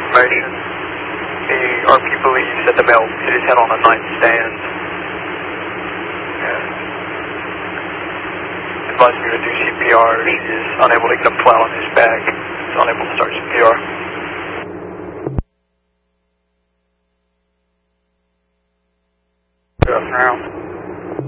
information. The RP believes that the male hit his head on a nightstand. Advised me to do CPR. He is unable to get a plow on his back. He's unable to start CPR.